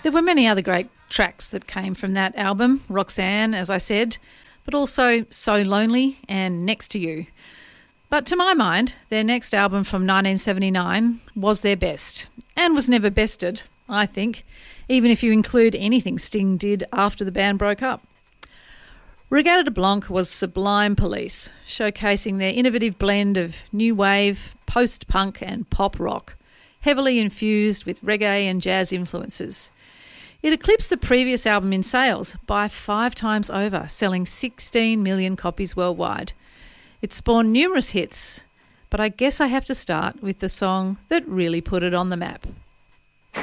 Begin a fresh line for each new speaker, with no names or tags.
There were many other great tracks that came from that album, Roxanne, as I said, but also So Lonely and Next to You. But to my mind, their next album from 1979 was their best, and was never bested, I think, even if you include anything Sting did after the band broke up. Regatta de Blanc was Sublime Police, showcasing their innovative blend of new wave, post-punk and pop rock, heavily infused with reggae and jazz influences. It eclipsed the previous album in sales by 5 times over, selling 16 million copies worldwide. It spawned numerous hits, but I guess I have to start with the song that really put it on the map.